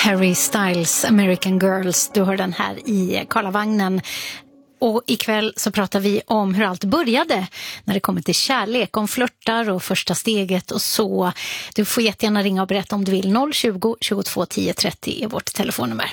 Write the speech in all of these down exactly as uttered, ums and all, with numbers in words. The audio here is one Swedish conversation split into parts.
Harry Styles, American Girls. Du hör den här i Karlavagnen. Och ikväll så pratar vi om hur allt började när det kommer till kärlek, om flörtar och första steget och så. Du får jättegärna ringa och berätta om du vill. noll tjugo, tjugotvå, tio, trettio är vårt telefonnummer.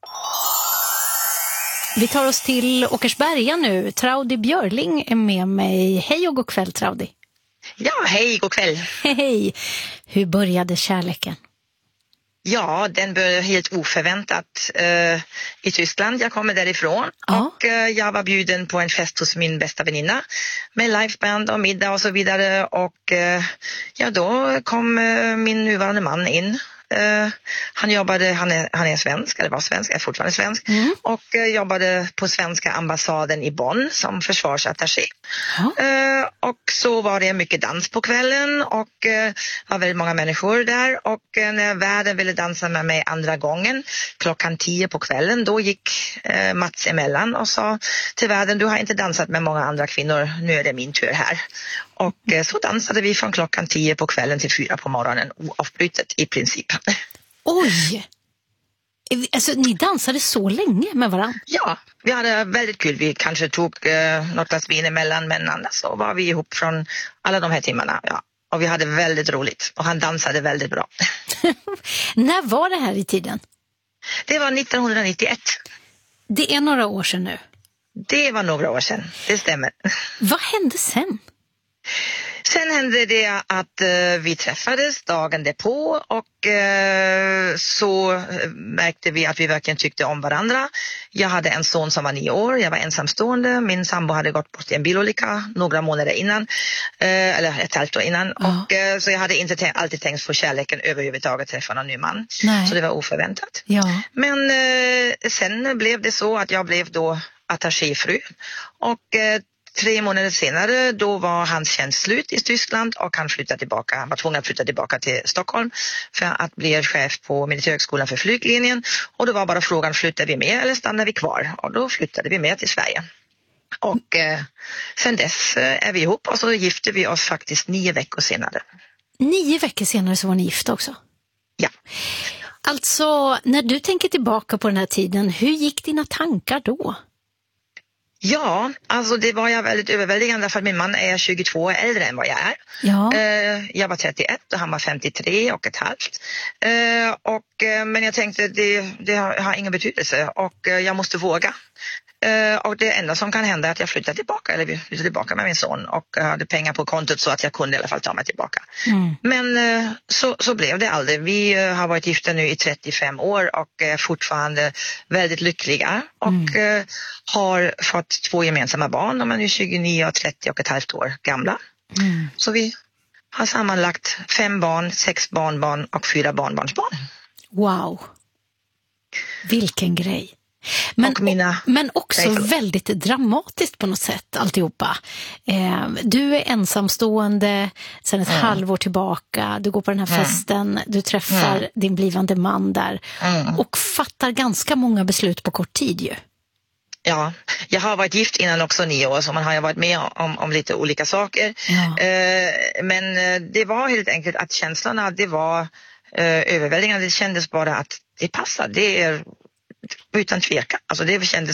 Vi tar oss till Åkersberga nu. Traudi Björling är med mig. Hej och god kväll, Traudi. Ja, hej, god kväll. Hej. Hur började kärleken? Ja, den började helt oförväntat uh, i Tyskland. Jag kommer därifrån ja. och uh, jag var bjuden på en fest hos min bästa väninna med liveband och middag och så vidare. Och uh, ja, då kom uh, min nuvarande man in. Uh, han jobbade, han är, han är svensk, eller var svensk, är fortfarande svensk. Mm. Och uh, jobbade på svenska ambassaden i Bonn som försvarsattaché. Ja. Uh, och så var det mycket dans på kvällen och uh, var väldigt många människor där. Och uh, när världen ville dansa med mig andra gången, klockan tio på kvällen, då gick uh, Mats emellan och sa till världen: du har inte dansat med många andra kvinnor, nu är det min tur här. Och uh, så dansade vi från klockan tio på kvällen till fyra på morgonen, oavbrutet i princip. Oj! Alltså, ni dansade så länge med varandra? Ja, vi hade väldigt kul. Vi kanske tog eh, något glas vin emellan, men annars så var vi ihop från alla de här timmarna. Ja. Och vi hade väldigt roligt. Och han dansade väldigt bra. När var det här i tiden? Det var nittonhundranittioett. Det är några år sedan nu. Det var några år sedan, det stämmer. Vad hände sen? Sen hände det att uh, vi träffades dagen därpå och uh, så märkte vi att vi verkligen tyckte om varandra. Jag hade en son som var nio år, jag var ensamstående. Min sambo hade gått bort i en bilolycka några månader innan, uh, eller ett halvt år innan. Ja. Och, uh, så jag hade inte t- alltid tänkt på kärleken överhuvudtaget, träffa någon ny man. Nej. Så det var oförväntat. Ja. Men uh, sen blev det så att jag blev då attachéfru och uh, Tre månader senare då var hans tjänst slut i Tyskland och han flyttade tillbaka. Han var tvungen att flytta tillbaka till Stockholm för att bli chef på Militärhögskolan för flyglinjen. Och då var bara frågan: flyttar vi med eller stannar vi kvar? Och då flyttade vi med till Sverige. Och eh, sen dess eh, är vi ihop och så gifte vi oss faktiskt nio veckor senare. Nio veckor senare så var ni gifta också? Ja. Alltså, när du tänker tillbaka på den här tiden, hur gick dina tankar då? Ja, alltså det var jag väldigt överväldigande för att min man är tjugotvå år äldre än vad jag är. Ja. Uh, jag var trettioett och han var femtiotre och ett halvt. Uh, och, uh, men jag tänkte det, det har, har ingen betydelse och uh, jag måste våga. Uh, och det enda som kan hända är att jag flyttar tillbaka eller vi flyttar tillbaka med min son och uh, hade pengar på kontot så att jag kunde i alla fall ta mig tillbaka. Mm. Men uh, så, så blev det aldrig. Vi uh, har varit gifta nu i trettiofem år och är fortfarande väldigt lyckliga och mm. uh, har fått två gemensamma barn. De är nu tjugonio och trettio och ett halvt år gamla. Mm. Så vi har sammanlagt fem barn, sex barnbarn och fyra barnbarnsbarn. Wow! Vilken grej! Men, mina, men också väldigt dramatiskt på något sätt alltihopa. Eh, du är ensamstående sedan ett mm. halvår tillbaka. Du går på den här mm. festen. Du träffar mm. din blivande man där. Mm. Och fattar ganska många beslut på kort tid ju. Ja, jag har varit gift innan också nio år så man har ju varit med om, om lite olika saker. Ja. Eh, men det var helt enkelt att känslorna, det var eh, överväldigande. Det kändes bara att det passar. Det är utan tvekan. Alltså det kändes